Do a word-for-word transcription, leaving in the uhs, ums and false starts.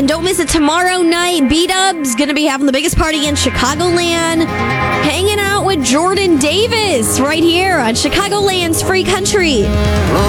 don't miss it tomorrow night. B-Dub's going to be having the biggest party in Chicagoland. Hanging out with Jordan Davis right here on Chicagoland's Free Country.